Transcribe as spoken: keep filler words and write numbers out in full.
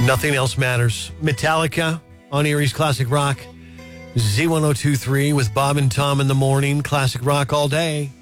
Nothing else matters. Metallica on Erie's Classic Rock. Z ten twenty-three with Bob and Tom in the morning. Classic Rock all day.